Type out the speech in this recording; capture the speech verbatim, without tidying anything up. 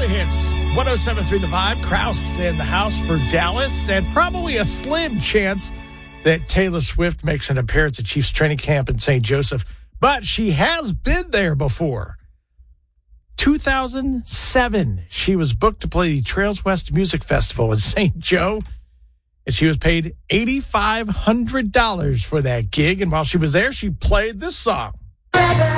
the hits. one oh seven point three The Vibe. Kraus in the house for Dallas. And probably a slim chance that Taylor Swift makes an appearance at Chiefs training camp in Saint Joseph. But she has been there before. two thousand seven, she was booked to play the Trails West Music Festival in Saint Joe. And she was paid eight thousand five hundred dollars for that gig. And while she was there, she played this song.